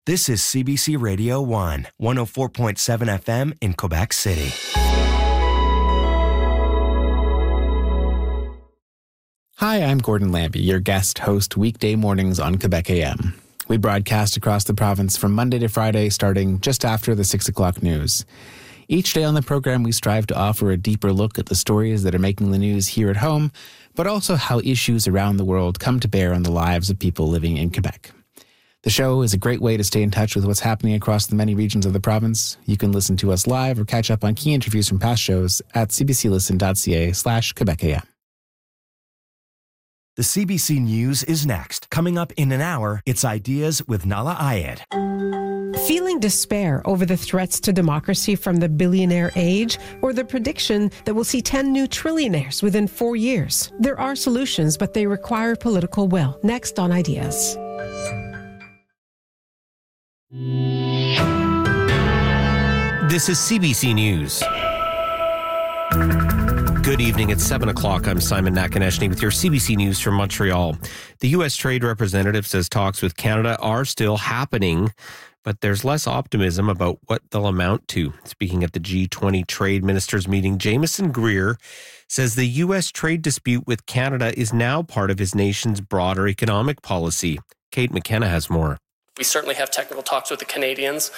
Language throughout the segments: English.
This is CBC Radio 1, 104.7 FM in Quebec City. Hi, I'm Gordon Lambie, your guest host weekday mornings on Quebec AM. We broadcast across the province from Monday to Friday, starting just after the 6 o'clock news. Each day on the program, we strive to offer a deeper look at the stories that are making the news here at home, but also how issues around the world come to bear on the lives of people living in Quebec. The show is a great way to stay in touch with what's happening across the many regions of the province. You can listen to us live or catch up on key interviews from past shows at cbclisten.ca/QuebecAM. The CBC News is next. Coming up in an hour, it's Ideas with Nala Ayed. Feeling despair over the threats to democracy from the billionaire age, or the prediction that we'll see 10 new trillionaires within 4 years? There are solutions, but they require political will. Next on Ideas. This is CBC News. Good evening. It's 7 o'clock. I'm Simon Nakaneshny with your CBC News from Montreal. The U.S. Trade Representative says talks with Canada are still happening, but there's less optimism about what they'll amount to. Speaking at the G20 Trade Ministers meeting, Jameson Greer says the U.S. trade dispute with Canada is now part of his nation's broader economic policy. Kate McKenna has more. We certainly have technical talks with the Canadians.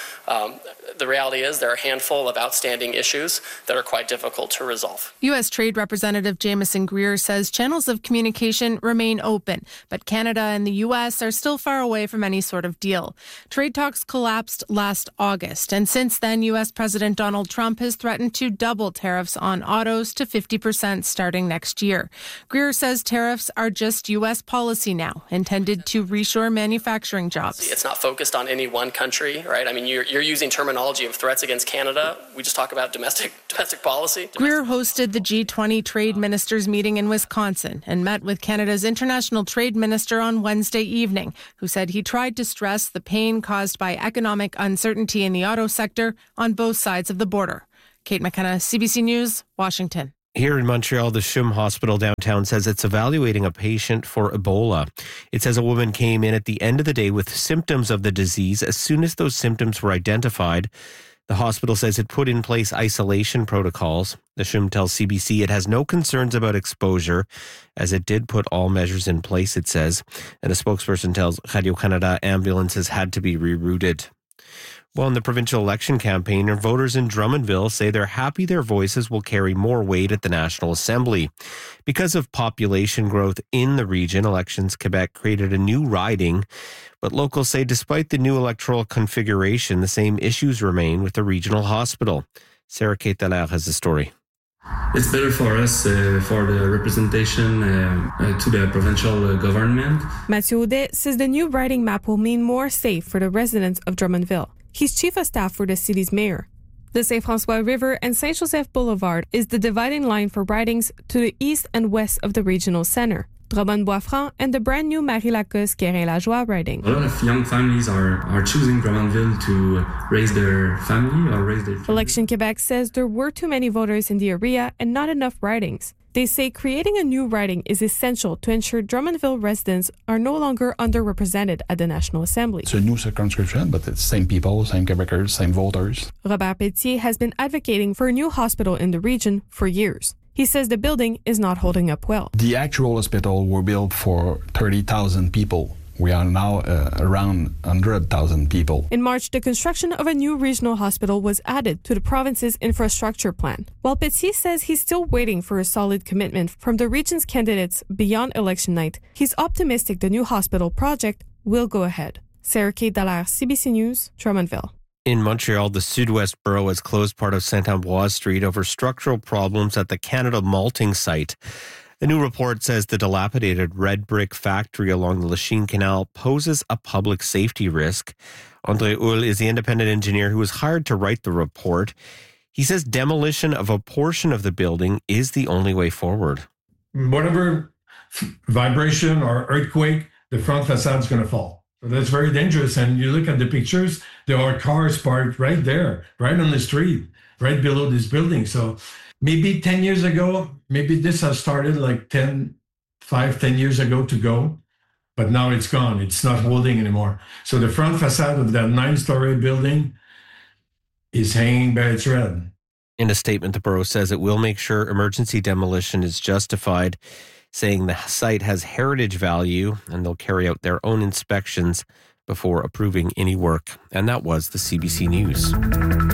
The reality is there are a handful of outstanding issues that are quite difficult to resolve. U.S. Trade Representative Jameson Greer says channels of communication remain open, but Canada and the U.S. are still far away from any sort of deal. Trade talks collapsed last August, and since then, U.S. President Donald Trump has threatened to double tariffs on autos to 50% starting next year. Greer says tariffs are just U.S. policy now, intended to reshore manufacturing jobs. It's not focused on any one country, right? I mean, you're using terminology of threats against Canada. We just talk about domestic policy. Greer hosted the G20 Trade Ministers meeting in Wisconsin and met with Canada's International Trade Minister on Wednesday evening, who said he tried to stress the pain caused by economic uncertainty in the auto sector on both sides of the border. Kate McKenna, CBC News, Washington. Here in Montreal, the CHUM Hospital downtown says it's evaluating a patient for Ebola. It says a woman came in at the end of the day with symptoms of the disease. As soon as those symptoms were identified, the hospital says it put in place isolation protocols. The CHUM tells CBC it has no concerns about exposure, as it did put all measures in place, it says. And a spokesperson tells Radio-Canada ambulances had to be rerouted. Well, in the provincial election campaign, voters in Drummondville say they're happy their voices will carry more weight at the National Assembly. Because of population growth in the region, Elections Quebec created a new riding. But locals say despite the new electoral configuration, the same issues remain with the regional hospital. Sarah Kate Dallaire has the story. It's better for us, for the representation to the provincial government. Mathieu Audet says the new riding map will mean more safe for the residents of Drummondville. He's chief of staff for the city's mayor. The Saint-François River and Saint-Joseph Boulevard is the dividing line for ridings to the east and west of the regional center. Drummond-Bois-Franc and the brand new Marie-Lacoste-Guérin-Lajoie riding. A lot of young families are choosing Drummondville to raise their family or raise their children. Election Quebec says there were too many voters in the area and not enough ridings. They say creating a new riding is essential to ensure Drummondville residents are no longer underrepresented at the National Assembly. It's a new circumscription, but it's same people, same Quebecers, same voters. Robert Pétier has been advocating for a new hospital in the region for years. He says the building is not holding up well. The actual hospital were built for 30,000 people. We are now around 100,000 people. In March, the construction of a new regional hospital was added to the province's infrastructure plan. While Pétier says he's still waiting for a solid commitment from the region's candidates beyond election night, he's optimistic the new hospital project will go ahead. Sarah Kate Dallaire, CBC News, Drummondville. In Montreal, the Sud-Ouest Borough has closed part of Saint-Ambroise Street over structural problems at the Canada Malting site. The new report says the dilapidated red brick factory along the Lachine Canal poses a public safety risk. André Hull is the independent engineer who was hired to write the report. He says demolition of a portion of the building is the only way forward. Whatever vibration or earthquake, the front facade is going to fall. So that's very dangerous. And you look at the pictures, there are cars parked right there, right on the street, right below this building. So maybe 10 years ago, maybe this has started like 10 years ago to go. but now it's gone. It's not holding anymore. So the front facade of that 9-story building is hanging by its thread. In a statement, the borough says it will make sure emergency demolition is justified, saying the site has heritage value and they'll carry out their own inspections before approving any work. And that was the CBC News.